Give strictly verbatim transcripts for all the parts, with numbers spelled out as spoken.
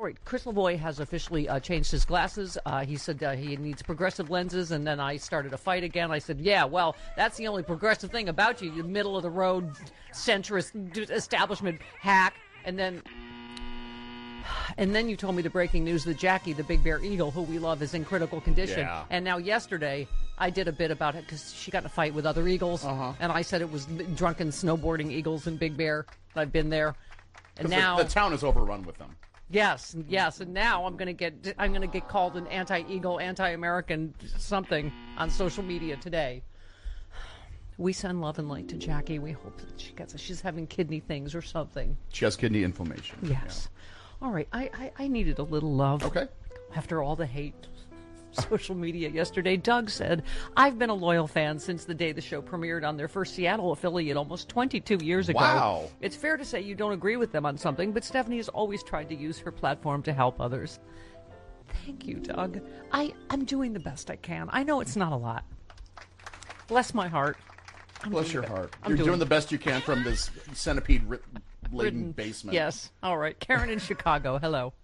All right, Chris Lavoie has officially uh, changed his glasses. Uh, he said uh, he needs progressive lenses, and then I started a fight again. I said, yeah, well, that's the only progressive thing about you, you middle-of-the-road, centrist establishment hack. And then and then you told me the breaking news that Jackie, the Big Bear Eagle, who we love, is in critical condition. Yeah. And now yesterday, I did a bit about it because she got in a fight with other eagles, uh-huh. and I said it was drunken snowboarding eagles in Big Bear. I've been there. And now the, the town is overrun with them. Yes, yes, and now I'm gonna get I'm gonna get called an anti-eagle, anti-American something on social media today. We send love and light to Jackie. We hope that she gets it. She's having kidney things or something. She has kidney inflammation. Yes. Yeah. All right. I, I I needed a little love. Okay. After all the hate. Social media yesterday, Doug said, I've been a loyal fan since the day the show premiered on their first Seattle affiliate almost twenty-two years ago. Wow. It's fair to say you don't agree with them on something, but Stephanie has always tried to use her platform to help others. Thank you, Doug. I, I'm doing the best I can. I know it's not a lot. Bless my heart. I'm Bless your it. heart. I'm You're doing, doing the best you can from this centipede-laden basement. Yes. All right. Karen in Chicago. Hello.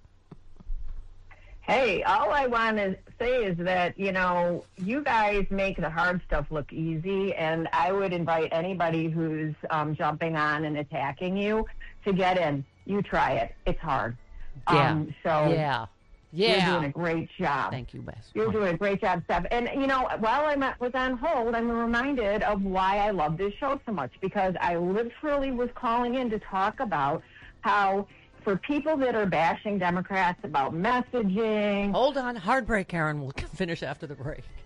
Hey, all I want to say is that, you know, you guys make the hard stuff look easy, and I would invite anybody who's um, jumping on and attacking you to get in. You try it. It's hard. Yeah. Um, so yeah. Yeah. You're doing a great job. Thank you, Bess. You're doing a great job, Steph. And, you know, while I was on hold, I'm reminded of why I love this show so much, because I literally was calling in to talk about how for people that are bashing Democrats about messaging. Hold on. Hard break, Karen. We'll finish after the break.